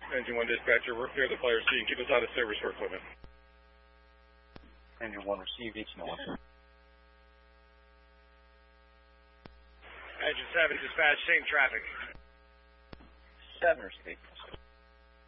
Engine 1 dispatcher, we're clear the fire scene. Keep us out of service for equipment. Engine 1 received, each north. Engine 7 dispatch, same traffic. 7 received.